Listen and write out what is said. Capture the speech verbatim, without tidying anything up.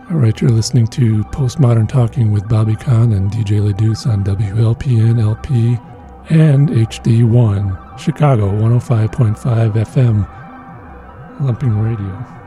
All right, you're listening to Postmodern Talking with Bobby Kahn and D J LaDuce on W L P N L P and H D one, Chicago one oh five point five F M, Lumping Radio.